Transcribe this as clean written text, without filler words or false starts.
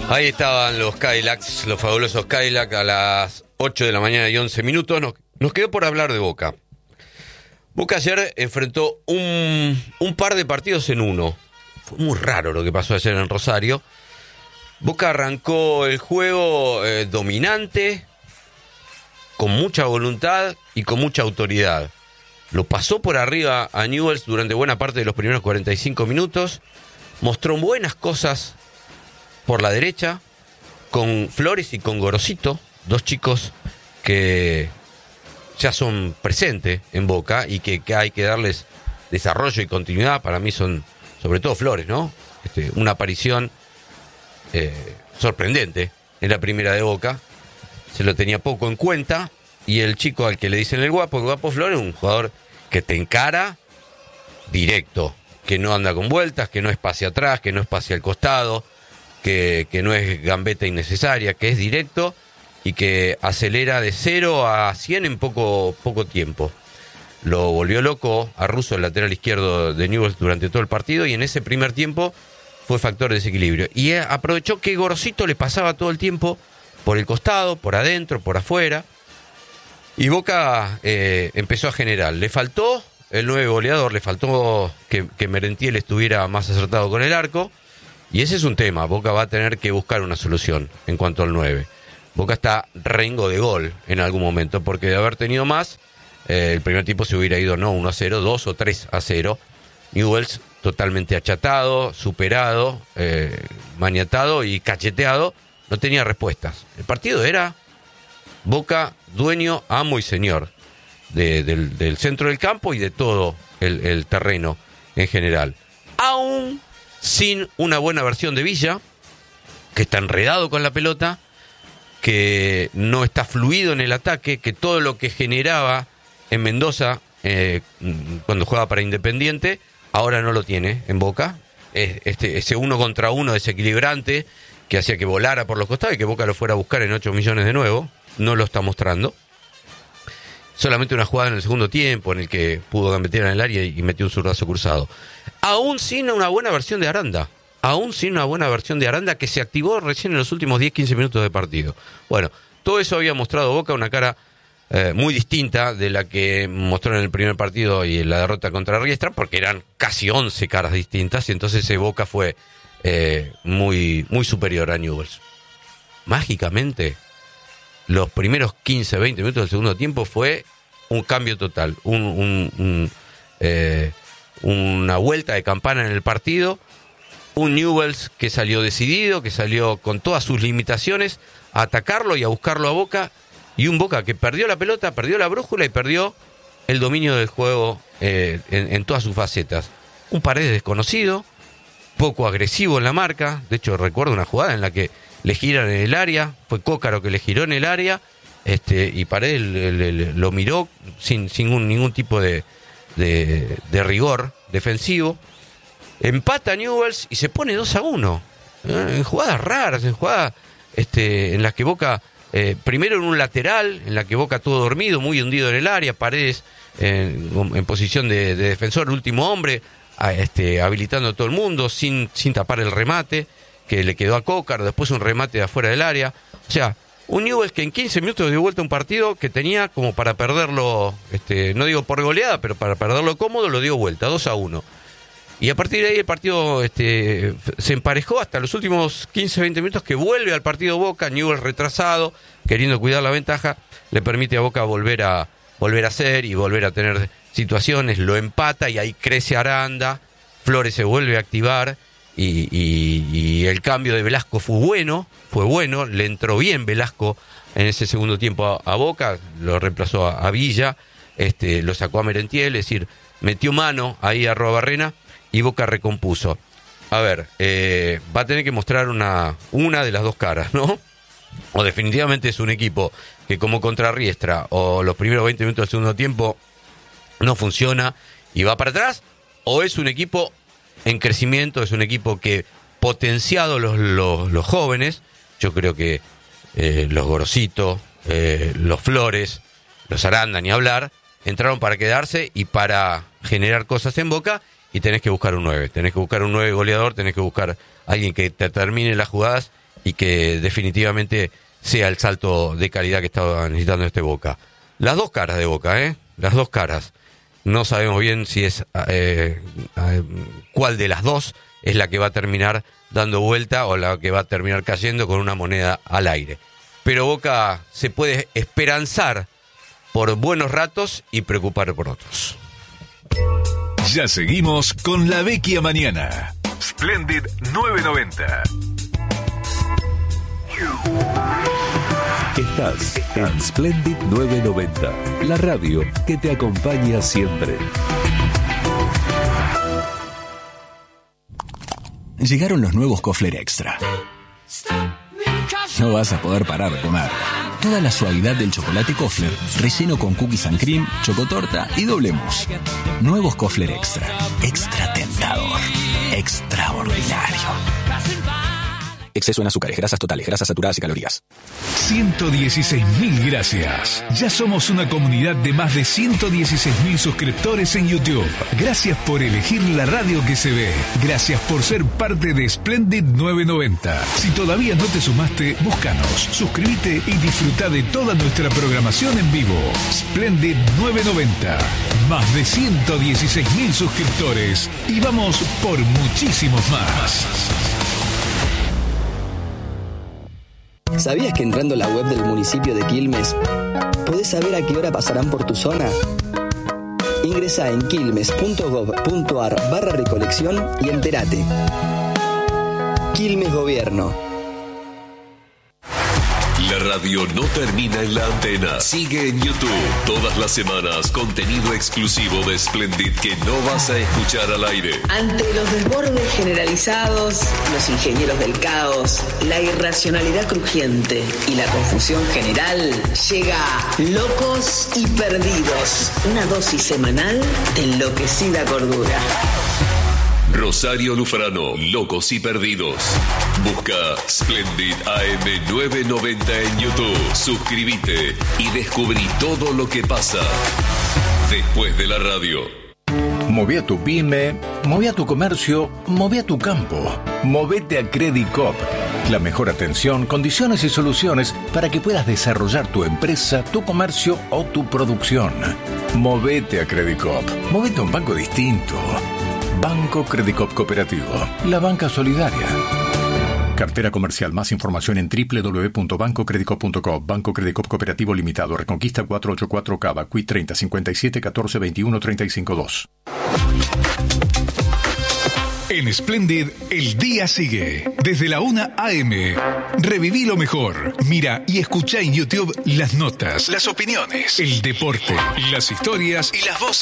Ahí estaban los Cadillacs, los fabulosos Cadillacs a las 8 de la mañana y 11 minutos. Nos quedó por hablar de Boca. Boca ayer enfrentó un par de partidos en uno. Fue muy raro lo que pasó ayer en Rosario. Boca arrancó el juego dominante, con mucha voluntad y con mucha autoridad. Lo pasó por arriba a Newell's durante buena parte de los primeros 45 minutos. Mostró buenas cosas por la derecha, con Flores y con Gorosito, dos chicos que ya son presentes en Boca y que hay que darles desarrollo y continuidad. Para mí son, sobre todo Flores, ¿no? Una aparición sorprendente en la primera de Boca. Se lo tenía poco en cuenta. Y el chico al que le dicen el guapo Flores, un jugador que te encara directo, que no anda con vueltas, que no es pase atrás, que no es pase al costado, que no es gambeta innecesaria, que es directo y que acelera de 0 a 100 en poco tiempo. Lo volvió loco a Russo, el lateral izquierdo de Newell's, durante todo el partido, y en ese primer tiempo fue factor de desequilibrio. Y aprovechó que Gorosito le pasaba todo el tiempo por el costado, por adentro, por afuera, y Boca empezó a generar. Le faltó el 9 goleador, le faltó que Merentiel estuviera más acertado con el arco. Y ese es un tema. Boca va a tener que buscar una solución en cuanto al 9. Boca está rengo de gol en algún momento, porque de haber tenido más, el primer tiempo se hubiera ido no 1-0, 2 o 3-0. Newell's totalmente achatado, superado, maniatado y cacheteado, no tenía respuestas. El partido era Boca dueño, amo y señor del centro del campo y de todo el terreno en general. Aún sin una buena versión de Villa, que está enredado con la pelota, que no está fluido en el ataque, que todo lo que generaba en Mendoza cuando jugaba para Independiente, ahora no lo tiene en Boca. Ese 1 contra 1 desequilibrante que hacía que volara por los costados y que Boca lo fuera a buscar en 8 millones de nuevo, no lo está mostrando. Solamente una jugada en el segundo tiempo en el que pudo gambetear en el área y metió un zurdazo cruzado. Aún sin una buena versión de Aranda. Que se activó recién en los últimos 10-15 minutos de partido. Bueno, todo eso había mostrado Boca una cara muy distinta de la que mostró en el primer partido y en la derrota contra Riestra, porque eran casi 11 caras distintas, y entonces Boca fue muy superior a Newell's. Mágicamente, los primeros 15-20 minutos del segundo tiempo fue un cambio total, una vuelta de campana en el partido, un Newell's que salió decidido, que salió con todas sus limitaciones a atacarlo y a buscarlo a Boca, y un Boca que perdió la pelota, perdió la brújula y perdió el dominio del juego en todas sus facetas. Un Paredes desconocido, poco agresivo en la marca. De hecho, recuerdo una jugada en la que le giran en el área, fue Cócaro que le giró en el área, y Paredes lo miró sin ningún tipo de rigor defensivo. Empata Newell's y se pone 2-1 en jugadas raras, en jugadas en las que Boca, primero en un lateral, en la que Boca todo dormido, muy hundido en el área, Paredes en posición de defensor, último hombre, habilitando a todo el mundo, sin tapar el remate que le quedó a Cócaro, después un remate de afuera del área. O sea, un Newell's que en 15 minutos dio vuelta un partido que tenía como para perderlo, no digo por goleada, pero para perderlo cómodo, lo dio vuelta, 2-1. Y a partir de ahí el partido se emparejó hasta los últimos 15-20 minutos, que vuelve al partido Boca. Newell's retrasado, queriendo cuidar la ventaja, le permite a Boca volver a hacer y volver a tener situaciones, lo empata y ahí crece Aranda, Flores se vuelve a activar y el cambio de Velasco fue bueno, le entró bien Velasco en ese segundo tiempo a Boca, lo reemplazó a Villa, lo sacó a Merentiel, es decir, metió mano ahí a Arruabarrena y Boca recompuso. A ver, va a tener que mostrar una de las dos caras, ¿no? O definitivamente es un equipo que, como contra Riestra o los primeros 20 minutos del segundo tiempo, no funciona y va para atrás, o es un equipo en crecimiento, es un equipo que, potenciado los jóvenes, yo creo que los Gorosito, los Flores, los Aranda, ni hablar, entraron para quedarse y para generar cosas en Boca, y tenés que buscar un 9 goleador, tenés que buscar alguien que te termine las jugadas y que definitivamente sea el salto de calidad que estaba necesitando este Boca. Las dos caras de Boca, las dos caras. No sabemos bien si es cuál de las dos es la que va a terminar dando vuelta o la que va a terminar cayendo con una moneda al aire. Pero Boca se puede esperanzar por buenos ratos y preocupar por otros. Ya seguimos con La Vecchia Mañana. Splendid 990. Estás en Splendid 990, la radio que te acompaña siempre. Llegaron los nuevos Kofler Extra. No vas a poder parar de comer. Toda la suavidad del chocolate Kofler, relleno con cookies and cream, chocotorta y doble mousse. Nuevos Kofler Extra. Extra tentador. Extraordinario. Exceso en azúcares, grasas totales, grasas saturadas y calorías. 116.000 gracias. Ya somos una comunidad de más de 116.000 suscriptores en YouTube. Gracias por elegir la radio que se ve. Gracias por ser parte de Splendid 990. Si todavía no te sumaste, búscanos, suscríbete y disfruta de toda nuestra programación en vivo. Splendid 990. Más de 116.000 suscriptores. Y vamos por muchísimos más. ¿Sabías que entrando a la web del municipio de Quilmes podés saber a qué hora pasarán por tu zona? Ingresá en quilmes.gov.ar/recolección y entérate. Quilmes Gobierno. La radio no termina en la antena. Sigue en YouTube. Todas las semanas, contenido exclusivo de Splendid que no vas a escuchar al aire. Ante los desbordes generalizados, los ingenieros del caos, la irracionalidad crujiente y la confusión general, llega Locos y Perdidos, una dosis semanal de enloquecida cordura. Rosario Lufrano, Locos y Perdidos. Busca Splendid AM 990 en YouTube. Suscríbete y descubrí todo lo que pasa después de la radio. Moví a tu pyme, moví a tu comercio, moví a tu campo. Movete a Credit Coop. La mejor atención, condiciones y soluciones para que puedas desarrollar tu empresa, tu comercio o tu producción. Movete a Credit Coop. Movete a un banco distinto. Banco Credit Coop Cooperativo, la banca solidaria. Cartera comercial. Más información en www.bancocreditcoop.com. Banco Credit Coop Cooperativo Limitado. Reconquista 484 Cava. Quit 30 57 14 21 35 2. En Splendid, el día sigue. Desde la 1 a.m. Reviví lo mejor. Mira y escucha en YouTube las notas, las opiniones, el deporte, las historias y las voces